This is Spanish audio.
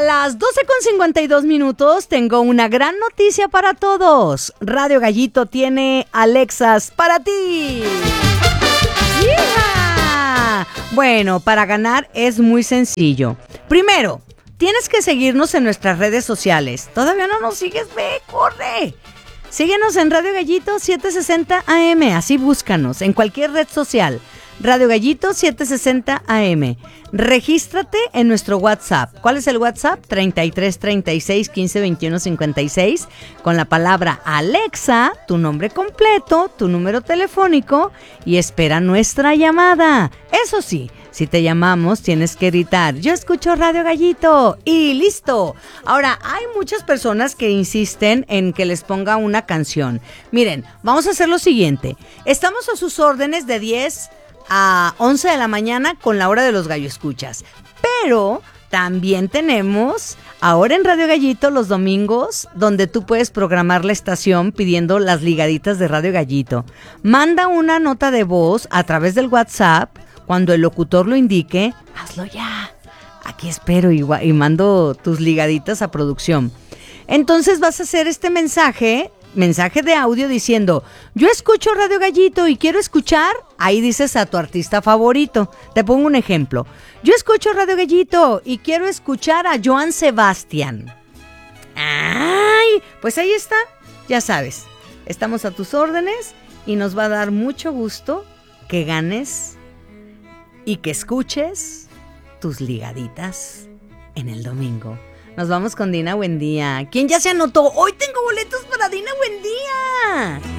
las 12:52 tengo una gran noticia para todos. Radio Gallito tiene Alexas para ti. ¡Yeah! Bueno, para ganar es muy sencillo. Primero, tienes que seguirnos en nuestras redes sociales. ¿Todavía no nos sigues? Ve, corre. Síguenos en Radio Gallito 760 AM, así búscanos en cualquier red social. Radio Gallito 760 AM. Regístrate en nuestro WhatsApp. ¿Cuál es el WhatsApp? 33 36 15 21 56. Con la palabra Alexa, tu nombre completo, tu número telefónico y espera nuestra llamada. Eso sí, si te llamamos tienes que gritar: yo escucho Radio Gallito y listo. Ahora, hay muchas personas que insisten en que les ponga una canción. Miren, vamos a hacer lo siguiente. Estamos a sus órdenes de 10 a 11 de la mañana con la hora de los gallo escuchas. Pero también tenemos ahora en Radio Gallito los domingos, donde tú puedes programar la estación pidiendo las ligaditas de Radio Gallito. Manda una nota de voz a través del WhatsApp. Cuando el locutor lo indique, hazlo ya. Aquí espero y mando tus ligaditas a producción. Entonces vas a hacer este mensaje de audio diciendo: yo escucho Radio Gallito y quiero escuchar. Ahí dices a tu artista favorito. Te pongo un ejemplo. Yo escucho Radio Gallito y quiero escuchar a Joan Sebastián. ¡Ay! Pues ahí está. Ya sabes, estamos a tus órdenes y nos va a dar mucho gusto que ganes y que escuches tus ligaditas en el domingo. Nos vamos con Dina Buendía. ¿Quién ya se anotó? Hoy tengo boletos para Dina Buendía.